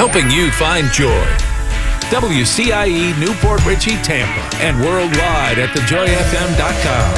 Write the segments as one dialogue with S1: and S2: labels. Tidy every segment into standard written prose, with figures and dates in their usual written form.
S1: helping you find joy. WCIE Newport Richey, Tampa, and worldwide at thejoyfm.com.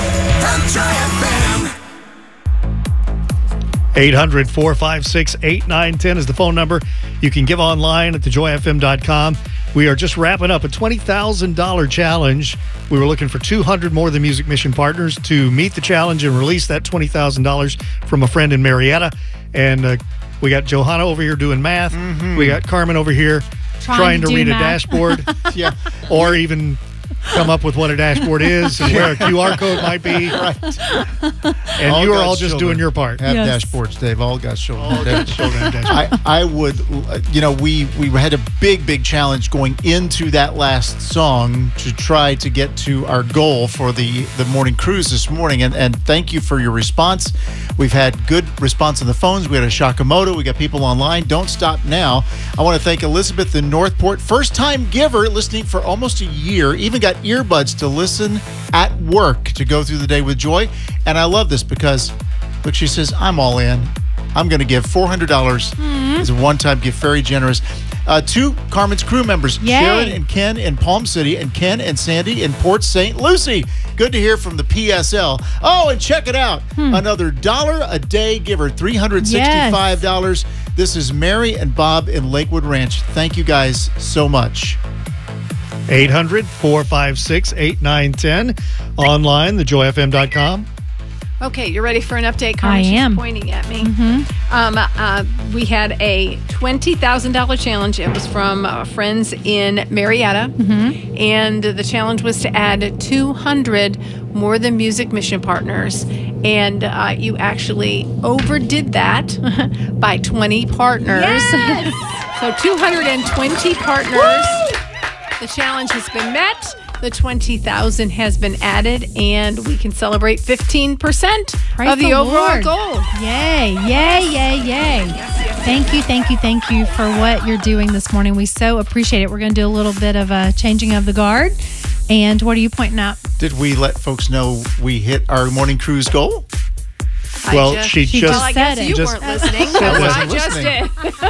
S1: The Joy FM.
S2: 800-456-8910 is the phone number. You can give online at thejoyfm.com. We are just wrapping up a $20,000 challenge. We were looking for 200 more Than Music Mission partners to meet the challenge and release that $20,000 from a friend in Marietta. And we got Johanna over here doing math. Mm-hmm. We got Carmen over here trying to read a dashboard. Yeah. Or even come up with what a dashboard is and where a QR code might be. Right. And you are all just doing your part.
S3: Have dashboards, Dave. All God's children.
S2: All God's children have dashboards.
S3: I would, we had a big challenge going into that last song to try to get to our goal for the morning cruise this morning. And thank you for your response. We've had good response on the phones. We had a Shakamoto. We got people online. Don't stop now. I want to thank Elizabeth in Northport. First-time giver, listening for almost a year. Even got earbuds to listen at work to go through the day with joy. And I love this because, look, she says, I'm all in. I'm going to give $400 as a one-time gift. Very generous. Two Carmen's crew members,
S4: Yay.
S3: Sharon and Ken in Palm City, and Ken and Sandy in Port St. Lucie. Good to hear from the PSL. Oh, and check it out. Another $1 a day giver, $365. Yes. This is Mary and Bob in Lakewood Ranch. Thank you guys so much.
S2: 800-456-8910. Online, thejoyfm.com.
S5: Okay, you ready for an update, Carmen?
S4: I am.
S5: She's pointing at me. Mm-hmm. We had a $20,000 challenge. It was from friends in Marietta. Mm-hmm. And the challenge was to add 200 More Than Music Mission partners. And you actually overdid that by 20 partners. Yes! So 220 partners. Woo! The challenge has been met. The 20,000 has been added, and we can celebrate 15% of the overall goal.
S4: Yay, yay, yay, yay. Yes. Thank you for what you're doing this morning. We so appreciate it. We're going to do a little bit of a changing of the guard. And what are you pointing out?
S3: Did we let folks know we hit our morning cruise goal?
S2: Well, she just
S5: well, I guess you weren't listening. I just did.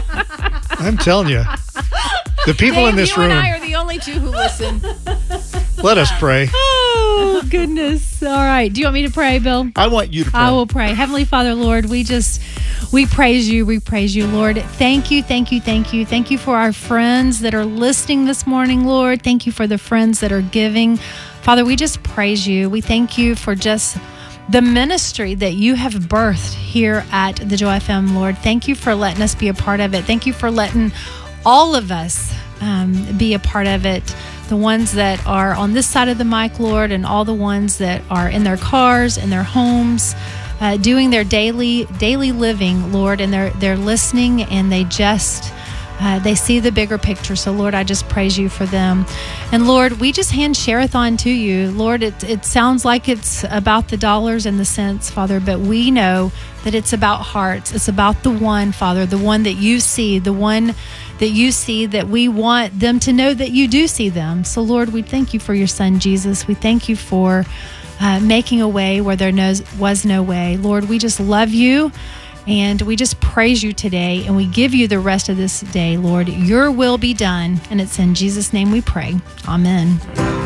S2: I'm telling you. The people
S5: Dave,
S2: in this
S5: you
S2: room.
S5: And I are the only two who listen.
S2: Let us pray.
S4: Oh, goodness. All right. Do you want me to pray, Bill?
S3: I want you to pray.
S4: I will pray. Heavenly Father, Lord, we praise you. We praise you, Lord. Thank you. Thank you for our friends that are listening this morning, Lord. Thank you for the friends that are giving. Father, we just praise you. We thank you for just the ministry that you have birthed here at the Joy FM, Lord. Thank you for letting us be a part of it. Thank you for letting all of us be a part of it. The ones that are on this side of the mic, Lord, and all the ones that are in their cars, in their homes, doing their daily living, Lord, and they're listening, and they just they see the bigger picture. So, Lord, I just praise you for them. And, Lord, we just hand Share-a-thon to you. Lord, it sounds like it's about the dollars and the cents, Father, but we know that it's about hearts. It's about the one, Father, the one that you see, the one that you see, that we want them to know that you do see them. So, Lord, we thank you for your son, Jesus. We thank you for making a way where there was no way. Lord, we just love you, and we just praise you today, and we give you the rest of this day, Lord. Your will be done, and it's in Jesus' name we pray. Amen.